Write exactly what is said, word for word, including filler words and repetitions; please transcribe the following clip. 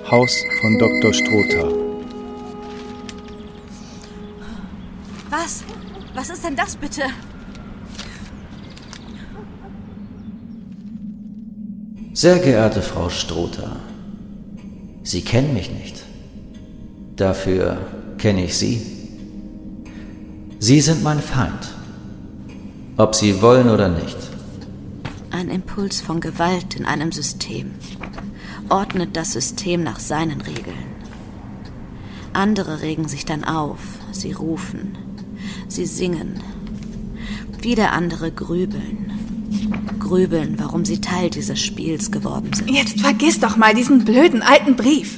Haus von Doktor Strother. Was? Was ist denn das bitte? Sehr geehrte Frau Strother, Sie kennen mich nicht. Dafür kenne ich Sie. Sie sind mein Feind. Ob Sie wollen oder nicht. Ein Impuls von Gewalt in einem System ordnet das System nach seinen Regeln. Andere regen sich dann auf, sie rufen, sie singen. Wieder andere grübeln. Grübeln, warum sie Teil dieses Spiels geworden sind. Jetzt vergiss doch mal diesen blöden alten Brief.